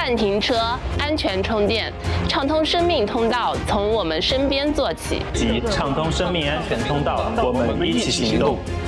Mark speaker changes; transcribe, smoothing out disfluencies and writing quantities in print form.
Speaker 1: 暂停车，安全充电，畅通生命通道，从我们身边做起。
Speaker 2: 即畅通生命安全通道，我们一起行动。